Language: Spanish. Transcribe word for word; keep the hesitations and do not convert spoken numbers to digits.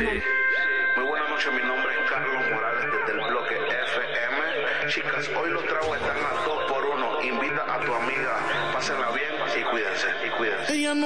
Muy buenas noches, mi nombre es Carlos Morales desde el bloque F M. Chicas, hoy los tragos están a dos por uno. Invita a tu amiga, pásenla bien y cuídense, y cuídense.